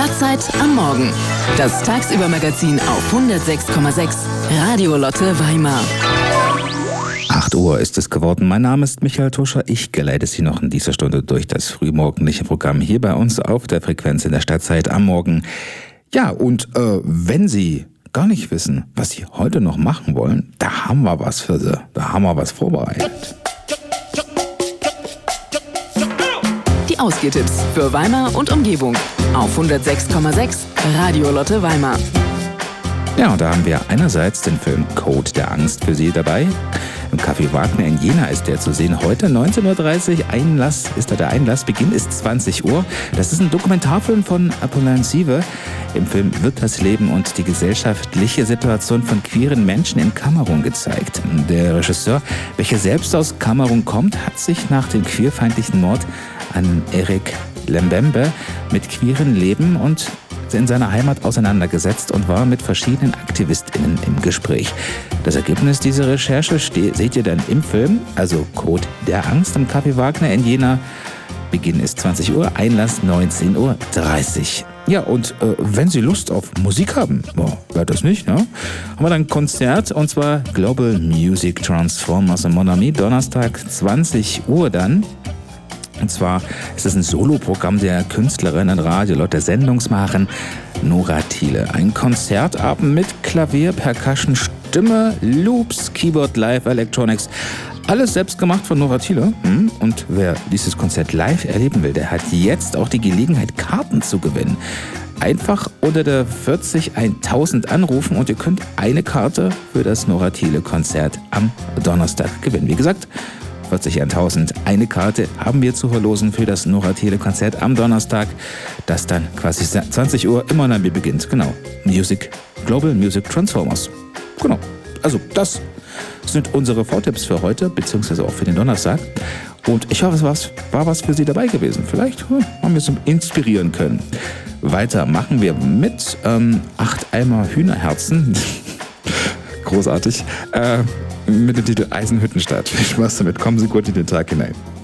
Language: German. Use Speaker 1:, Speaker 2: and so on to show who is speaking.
Speaker 1: Stadtzeit am Morgen. Das Tagsüber-Magazin auf 106,6 Radio Lotte Weimar.
Speaker 2: 8 Uhr ist es geworden. Mein Name ist Michael Tuscher. Ich geleite Sie noch in dieser Stunde durch das frühmorgendliche Programm hier bei uns auf der Frequenz in der Stadtzeit am Morgen. Ja, und wenn Sie gar nicht wissen, was Sie heute noch machen wollen, da haben wir was für Sie. Da haben wir was vorbereitet.
Speaker 1: Die Ausgehtipps für Weimar und Umgebung auf 106,6 Radio Lotte Weimar.
Speaker 2: Ja, und da haben wir einerseits den Film Code der Angst für Sie dabei. Im Café Wagner in Jena ist der zu sehen. Heute 19.30 Uhr der Einlass. Beginn ist 20 Uhr. Das ist ein Dokumentarfilm von Apollin Sive. Im Film wird das Leben und die gesellschaftliche Situation von queeren Menschen in Kamerun gezeigt. Der Regisseur, welcher selbst aus Kamerun kommt, hat sich nach dem queerfeindlichen Mord an Eric Lembembe mit queeren Leben und in seiner Heimat auseinandergesetzt und war mit verschiedenen AktivistInnen im Gespräch. Das Ergebnis dieser Recherche seht ihr dann im Film, also Code der Angst am Café Wagner in Jena. Beginn ist 20 Uhr, Einlass 19.30 Uhr. Ja, und wenn Sie Lust auf Musik haben, wer das nicht, ne? Haben wir dann ein Konzert, und zwar Global Music Transformers in Mon Ami, Donnerstag 20 Uhr dann. Und zwar ist es ein Soloprogramm der Künstlerin und Radio Lotte Sendungsmacherin Nora Thiele. Ein Konzertabend mit Klavier, Percussion, Stimme, Loops, Keyboard, Live, Electronics. Alles selbst gemacht von Nora Thiele. Und wer dieses Konzert live erleben will, der hat jetzt auch die Gelegenheit, Karten zu gewinnen. Einfach unter der 40 1000 anrufen und ihr könnt eine Karte für das Nora Thiele Konzert am Donnerstag gewinnen. Wie gesagt, 40 1000. Eine Karte haben wir zu verlosen für das Nora Thiele Konzert am Donnerstag, das dann quasi 20 Uhr im Mon Ami beginnt. Genau. Global Music Transformers. Genau. Also das sind unsere Vortipps für heute, beziehungsweise auch für den Donnerstag. Und ich hoffe, es war was für Sie dabei gewesen. Vielleicht haben wir es inspirieren können. Weiter machen wir mit 8 Eimer Hühnerherzen. Großartig. Mit dem Titel Eisenhüttenstadt. Viel Spaß damit. Kommen Sie gut in den Tag hinein.